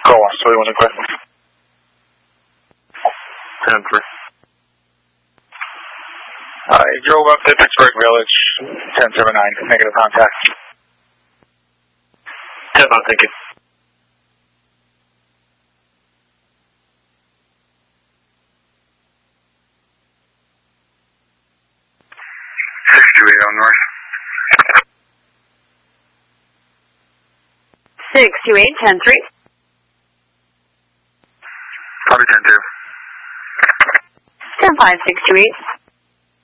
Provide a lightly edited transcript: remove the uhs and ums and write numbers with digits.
Go on, so you want to go? 10-3. I drove up to Pittsburgh Village, 1079, negative contact. 10 on, thank you. On north. 628, 10-3. Copy 10-2. 10-5, 628.